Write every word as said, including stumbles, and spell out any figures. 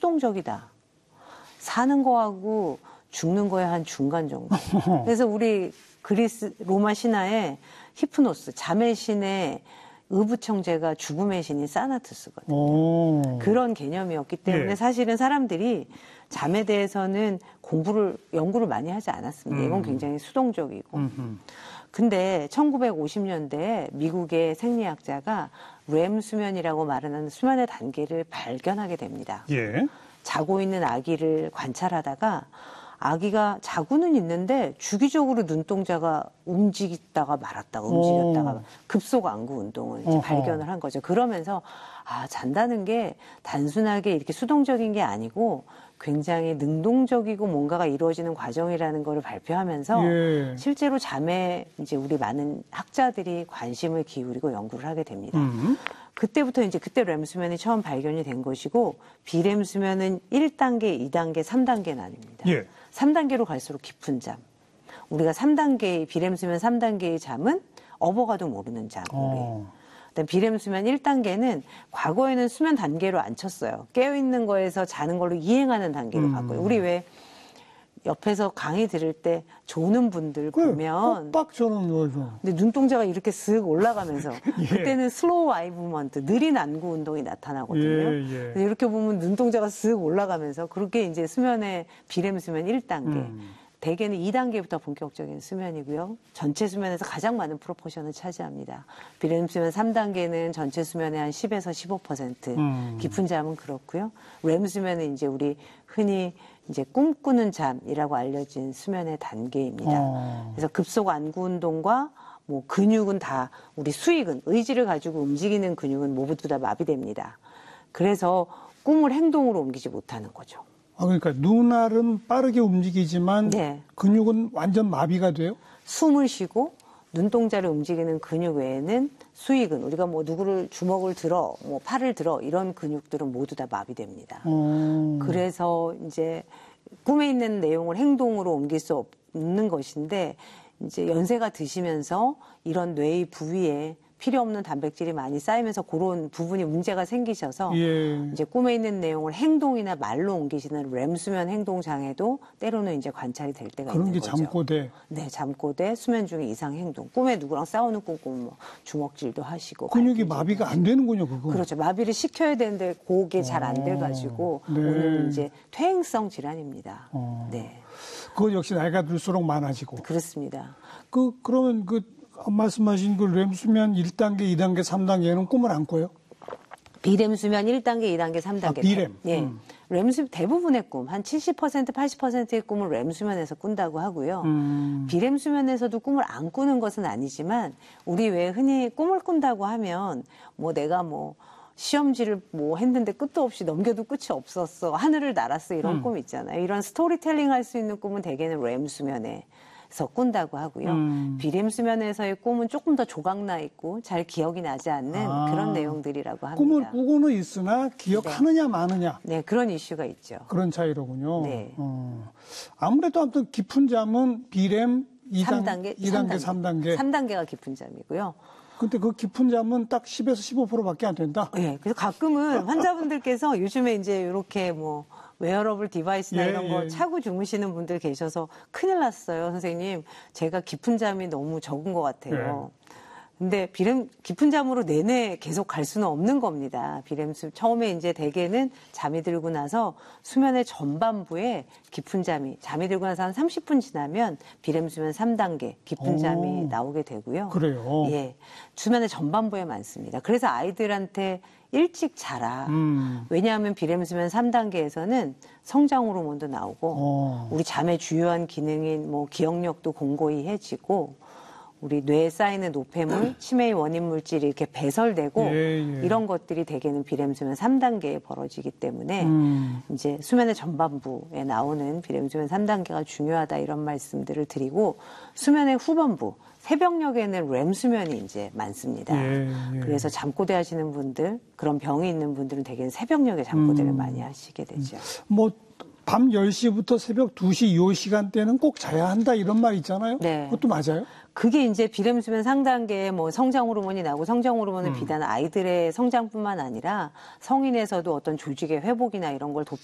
수동적이다. 사는 거하고 죽는 거에 한 중간 정도. 그래서 우리 그리스 로마 신화에 히프노스, 잠의 신의 의부청제가 죽음의 신인 사나투스거든요. 오. 그런 개념이었기 때문에 예. 사실은 사람들이 잠에 대해서는 공부를, 연구를 많이 하지 않았습니다. 음. 이건 굉장히 수동적이고. 음흠. 근데 천구백오십 년대에 미국의 생리학자가 렘 수면이라고 말하는 수면의 단계를 발견하게 됩니다. 예. 자고 있는 아기를 관찰하다가 아기가 자고는 있는데 주기적으로 눈동자가 움직이다가 말았다가 움직였다가 오. 급속 안구 운동을 이제 발견을 한 거죠. 그러면서 아, 잔다는 게 단순하게 이렇게 수동적인 게 아니고 굉장히 능동적이고 뭔가가 이루어지는 과정이라는 거를 발표하면서 예. 실제로 잠에 이제 우리 많은 학자들이 관심을 기울이고 연구를 하게 됩니다. 음. 그때부터 이제 그때 렘 수면이 처음 발견이 된 것이고 비렘 수면은 일 단계, 이 단계, 삼 단계 나뉩니다. 예. 삼 단계로 갈수록 깊은 잠. 우리가 삼 단계의 비렘 수면 삼 단계의 잠은 업어가도 모르는 잠. 어. 비렘 수면 일 단계는 과거에는 수면 단계로 안 쳤어요. 깨어있는 거에서 자는 걸로 이행하는 단계로 음. 바꿔요. 우리 왜 옆에서 강의 들을 때 조는 분들 그래, 보면 빡 저는 거죠. 근데 눈동자가 이렇게 쓱 올라가면서 예. 그때는 슬로우 아이 무먼트, 느린 안구 운동이 나타나거든요. 예, 예. 이렇게 보면 눈동자가 쓱 올라가면서 그렇게 이제 수면의 비렘 수면 일 단계. 음. 대개는 이 단계부터 본격적인 수면이고요. 전체 수면에서 가장 많은 프로포션을 차지합니다. 비렘 수면 삼 단계는 전체 수면의 한 십에서 십오 퍼센트. 음. 깊은 잠은 그렇고요. 렘 수면은 이제 우리 흔히 이제 꿈꾸는 잠이라고 알려진 수면의 단계입니다. 어. 그래서 급속 안구 운동과 뭐 근육은 다 우리 수익은 의지를 가지고 움직이는 근육은 모두 다 마비됩니다. 그래서 꿈을 행동으로 옮기지 못하는 거죠. 아, 그러니까 눈알은 빠르게 움직이지만 네. 근육은 완전 마비가 돼요? 숨을 쉬고 눈동자를 움직이는 근육 외에는 수익은 우리가 뭐 누구를 주먹을 들어, 뭐 팔을 들어 이런 근육들은 모두 다 마비됩니다. 음. 그래서 이제 꿈에 있는 내용을 행동으로 옮길 수 없는 것인데 이제 연세가 드시면서 이런 뇌의 부위에 필요 없는 단백질이 많이 쌓이면서 그런 부분이 문제가 생기셔서 예. 이제 꿈에 있는 내용을 행동이나 말로 옮기시는 렘 수면 행동 장애도 때로는 이제 관찰이 될 때가 있는 거죠. 그런 게 잠꼬대. 네, 잠꼬대, 수면 중에 이상 행동. 꿈에 누구랑 싸우는 꿈 꾸면 뭐 주먹질도 하시고. 근육이 마비가 안 되는군요, 그거. 그렇죠. 마비를 시켜야 되는데 그게 잘 안 돼가지고 네. 오늘 이제 퇴행성 질환입니다. 어. 네. 그거 역시 나이가 들수록 많아지고. 그렇습니다. 그 그러면 그 말씀하신 그 렘 수면 일 단계, 이 단계, 삼 단계는 꿈을 안 꿔요? 비렘 수면 일 단계, 이 단계, 삼 단계. 아, 비렘. 예. 음. 렘 수 대부분의 꿈, 한 칠십 퍼센트, 팔십 퍼센트의 꿈을 렘 수면에서 꾼다고 하고요. 음. 비렘 수면에서도 꿈을 안 꾸는 것은 아니지만 우리 왜 흔히 꿈을 꾼다고 하면 뭐 내가 뭐 시험지를 뭐 했는데 끝도 없이 넘겨도 끝이 없었어. 하늘을 날았어. 이런 음. 꿈 있잖아요. 이런 스토리텔링 할 수 있는 꿈은 대개는 렘 수면에 서 꾼다고 하고요. 음. 비렘 수면에서의 꿈은 조금 더 조각나 있고 잘 기억이 나지 않는 아. 그런 내용들이라고 합니다. 꿈을 꾸고는 있으나 기억하느냐 네. 마느냐. 네, 그런 이슈가 있죠. 그런 차이로군요. 네. 어. 아무래도 아무튼 깊은 잠은 비렘 이 단계, 이 단계, 삼 단계. 삼 단계가 깊은 잠이고요. 근데 그 깊은 잠은 딱 십에서 십오 퍼센트밖에 안 된다? 네. 그래서 가끔은 환자분들께서 요즘에 이제 이렇게 뭐 웨어러블 디바이스나 예, 이런 거 예. 차고 주무시는 분들 계셔서 큰일 났어요. 선생님, 제가 깊은 잠이 너무 적은 것 같아요. 예. 근데 비렘 깊은 잠으로 내내 계속 갈 수는 없는 겁니다. 비렘 수 처음에 이제 대개는 잠이 들고 나서 수면의 전반부에 깊은 잠이 잠이 들고 나서 한 삼십 분 지나면 비렘 수면 삼 단계 깊은 오. 잠이 나오게 되고요. 그래요. 예, 수면의 전반부에 많습니다. 그래서 아이들한테 일찍 자라. 음. 왜냐하면 비렘 수면 삼 단계에서는 성장 호르몬도 나오고 오. 우리 잠의 주요한 기능인 뭐 기억력도 공고히 해지고. 우리 뇌에 쌓이는 노폐물, 치매의 원인 물질이 이렇게 배설되고 예, 예. 이런 것들이 대개는 비렘 수면 삼 단계에 벌어지기 때문에 음. 이제 수면의 전반부에 나오는 비렘 수면 삼 단계가 중요하다 이런 말씀들을 드리고 수면의 후반부, 새벽녘에는 렘 수면이 이제 많습니다. 예, 예. 그래서 잠꼬대 하시는 분들, 그런 병이 있는 분들은 대개는 새벽녘에 잠꼬대를 음. 많이 하시게 되죠. 뭐 밤 열 시부터 새벽 두 시 이 시간대는 꼭 자야 한다 이런 말 있잖아요. 네. 그것도 맞아요? 그게 이제 비렘 수면 상단계에 뭐 성장 호르몬이 나고 성장 호르몬은 음. 비단 아이들의 성장뿐만 아니라 성인에서도 어떤 조직의 회복이나 이런 걸 돕기